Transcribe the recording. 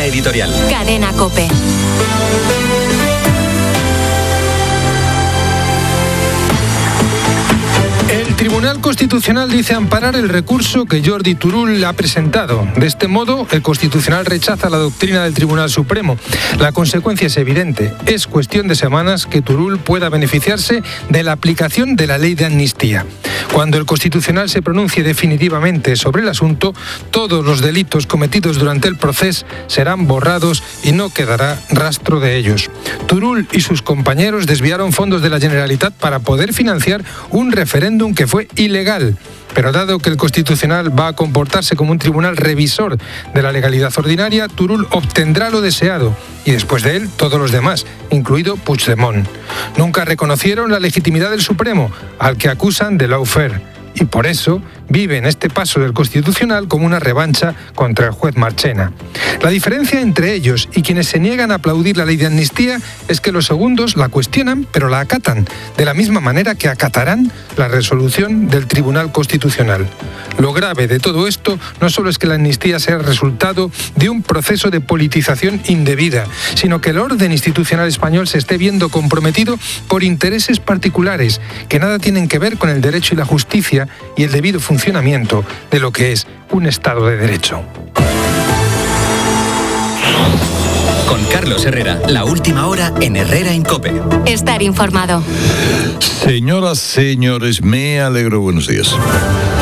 editorial. Cadena COPE. El Tribunal Constitucional dice amparar el recurso que Jordi Turull ha presentado. De este modo, el Constitucional rechaza la doctrina del Tribunal Supremo. La consecuencia es evidente. Es cuestión de semanas que Turull pueda beneficiarse de la aplicación de la ley de amnistía. Cuando el Constitucional se pronuncie definitivamente sobre el asunto, todos los delitos cometidos durante el proceso serán borrados y no quedará rastro de ellos. Turull y sus compañeros desviaron fondos de la Generalitat para poder financiar un referéndum que fue ilegal. Pero dado que el Constitucional va a comportarse como un tribunal revisor de la legalidad ordinaria, Turull obtendrá lo deseado y después de él todos los demás, incluido Puigdemont. Nunca reconocieron la legitimidad del Supremo, al que acusan de lawfare, y por eso viven este paso del Constitucional como una revancha contra el juez Marchena. La diferencia entre ellos y quienes se niegan a aplaudir la ley de amnistía es que los segundos la cuestionan, pero la acatan, de la misma manera que acatarán la resolución del Tribunal Constitucional. Lo grave de todo esto no solo es que la amnistía sea el resultado de un proceso de politización indebida, sino que el orden institucional español se esté viendo comprometido por intereses particulares que nada tienen que ver con el derecho y la justicia y el debido funcionamiento de lo que es un Estado de Derecho. Con Carlos Herrera, la última hora en Herrera en COPE. Estar informado. Señoras, señores, me alegro. Buenos días.